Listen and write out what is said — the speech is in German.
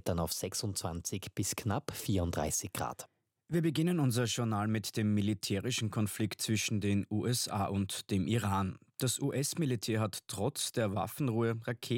dann auf 26 bis knapp 34 Grad. Wir beginnen unser Journal mit dem militärischen Konflikt zwischen den USA und dem Iran. Das US-Militär hat trotz der Waffenruhe Raketen